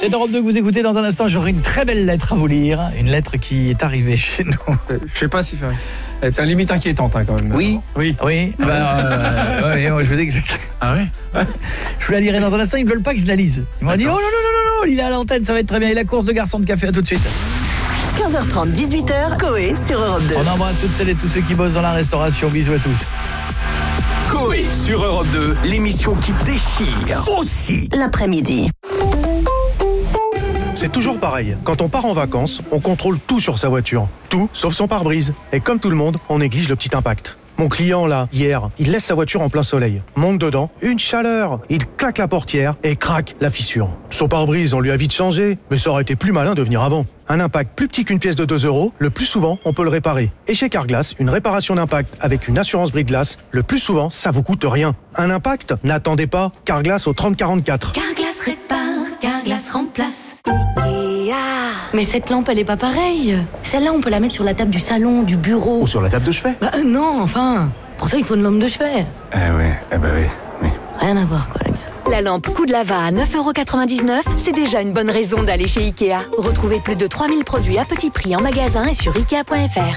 C'est Europe 2 que vous écoutez. Dans un instant, j'aurai une très belle lettre à vous lire. Une lettre qui est arrivée chez nous. Je sais pas si faire. Elle est limite inquiétante quand même. Oui. Oui. Oui. Oui, je vous dis exactement. Ah ouais. Je vous la lirai dans un instant. Ils ne veulent pas que je la lise. Ils m'ont dit, oh non, il est à l'antenne, ça va être très bien. Et la course de garçon de café, à tout de suite. 15h30, 18h, Coé sur Europe 2. On embrasse toutes celles et tous ceux qui bossent dans la restauration. Bisous à tous. Coé sur Europe 2, l'émission qui déchire aussi L'après-midi. C'est toujours pareil. Quand on part en vacances, on contrôle tout sur sa voiture. Tout, sauf son pare-brise. Et comme tout le monde, on néglige le petit impact. Mon client, là, hier, il laisse sa voiture en plein soleil. Monte dedans, une chaleur. Il claque la portière et craque la fissure. Son pare-brise, on lui a vite changé, mais ça aurait été plus malin de venir avant. Un impact plus petit qu'une pièce de 2 €, le plus souvent, on peut le réparer. Et chez Carglass, une réparation d'impact avec une assurance brise-glace, le plus souvent, ça vous coûte rien. Un impact? N'attendez pas. Carglass au 3044. Carglass répare, Carglass remplace. Mais cette lampe, elle est pas pareille. Celle-là, on peut la mettre sur la table du salon, du bureau. Ou sur la table de chevet. Bah non, enfin. Pour ça, il faut une lampe de chevet. Oui. Rien à voir, quoi, les gars. La lampe coup de lava à 9,99 €, c'est déjà une bonne raison d'aller chez Ikea. Retrouvez plus de 3000 produits à petit prix en magasin et sur Ikea.fr.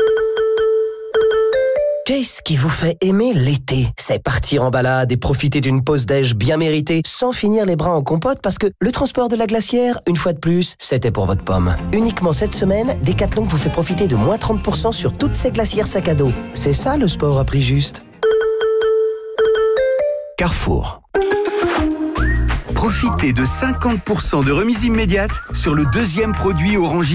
Qu'est-ce qui vous fait aimer l'été? C'est partir en balade et profiter d'une pause déj bien méritée sans finir les bras en compote parce que le transport de la glacière, une fois de plus, c'était pour votre pomme. Uniquement cette semaine, Decathlon vous fait profiter de moins 30% sur toutes ces glacières sac à dos. C'est ça le sport à prix juste. Carrefour. Profitez de 50% de remise immédiate sur le deuxième produit Orangina.